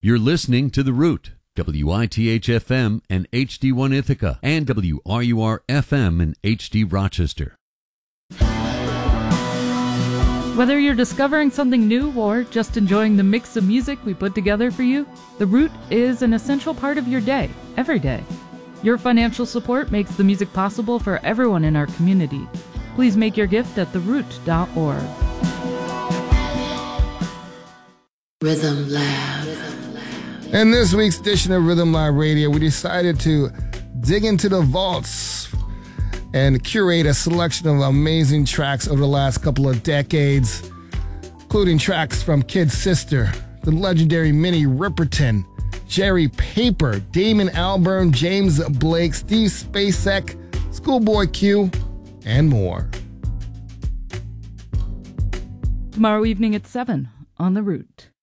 You're listening to The Root, WITH-FM and HD1 Ithaca, and WRUR-FM in HD Rochester. Whether you're discovering something new or just enjoying the mix of music we put together for you, The Root is an essential part of your day, every day. Your financial support makes the music possible for everyone in our community. Please make your gift at theroot.org. Rhythm Lab. In this week's edition of Rhythm Lab Radio, we decided to dig into the vaults and curate a selection of amazing tracks over the last couple of decades, including tracks from Kid Sister, the legendary Minnie Riperton, Jerry Paper, Damon Albarn, James Blake, Steve Spacek, Schoolboy Q, and more. Tomorrow evening at 7 on The Root.